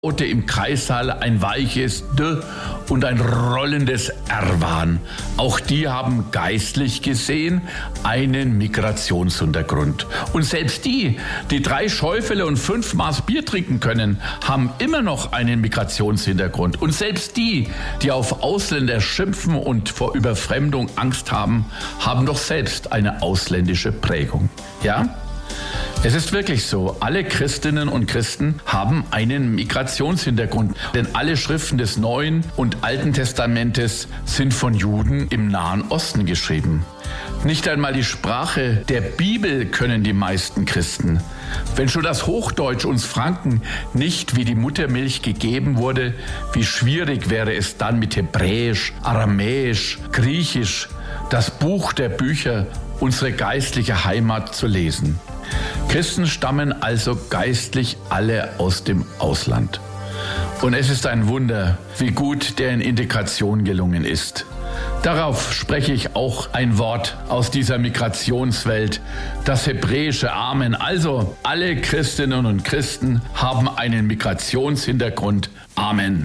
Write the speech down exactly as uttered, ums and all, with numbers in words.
Laute im Kreissaal ein weiches D und ein rollendes R waren. Auch die haben geistlich gesehen einen Migrationshintergrund. Und selbst die, die drei Schäufele und fünf Maß Bier trinken können, haben immer noch einen Migrationshintergrund. Und selbst die, die auf Ausländer schimpfen und vor Überfremdung Angst haben, haben doch selbst eine ausländische Prägung. Ja? Es ist wirklich so, alle Christinnen und Christen haben einen Migrationshintergrund, denn alle Schriften des Neuen und Alten Testamentes sind von Juden im Nahen Osten geschrieben. Nicht einmal die Sprache der Bibel können die meisten Christen. Wenn schon das Hochdeutsch uns Franken nicht wie die Muttermilch gegeben wurde, wie schwierig wäre es dann mit Hebräisch, Aramäisch, Griechisch, das Buch der Bücher, unsere geistliche Heimat zu lesen. Christen stammen also geistlich alle aus dem Ausland. Und es ist ein Wunder, wie gut deren Integration gelungen ist. Darauf spreche ich auch ein Wort aus dieser Migrationswelt, das hebräische Amen. Also alle Christinnen und Christen haben einen Migrationshintergrund. Amen.